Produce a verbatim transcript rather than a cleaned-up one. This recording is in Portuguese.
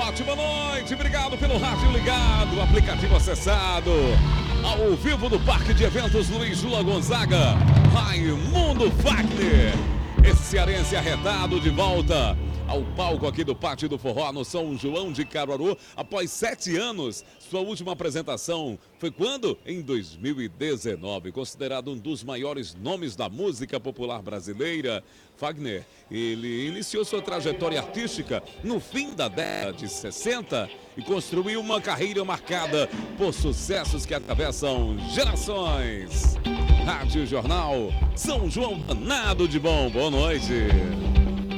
ótima noite. Obrigado pelo rádio ligado, aplicativo acessado. Ao vivo do Parque de Eventos Luiz Lula Gonzaga, Raimundo Fagner. Esse cearense arretado de volta ao palco aqui do Pátio do Forró no São João de Caruaru, após sete anos. Sua última apresentação foi quando? Em dois mil e dezenove, considerado um dos maiores nomes da música popular brasileira. Fagner, ele iniciou sua trajetória artística no fim da década de sessenta e construiu uma carreira marcada por sucessos que atravessam gerações. Rádio Jornal São João danado de bom. Boa noite.